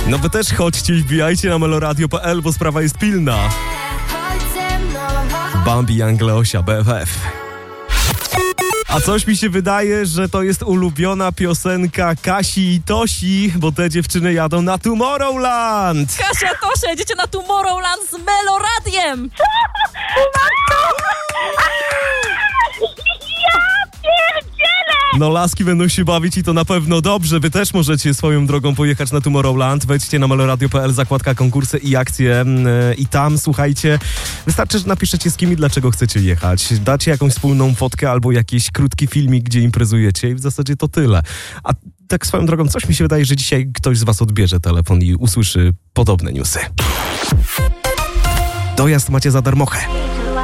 No wy też chodźcie i wbijajcie na meloradio.pl, bo sprawa jest pilna. Bambi, Angleosia, BFF. A coś mi się wydaje, że to jest ulubiona piosenka Kasi i Tosi, bo te dziewczyny jadą na Tomorrowland. Kasia, Tosia, jedziecie na Tomorrowland z Meloradiem! No laski będą się bawić i to na pewno dobrze. Wy też możecie swoją drogą pojechać na Tomorrowland. Wejdźcie na meloradio.pl, zakładka konkursy i akcje i tam, słuchajcie, wystarczy, że napiszecie z kim i dlaczego chcecie jechać. Dacie jakąś wspólną fotkę albo jakiś krótki filmik, gdzie imprezujecie i w zasadzie to tyle. A tak swoją drogą, coś mi się wydaje, że dzisiaj ktoś z was odbierze telefon i usłyszy podobne newsy. Dojazd macie za darmochę.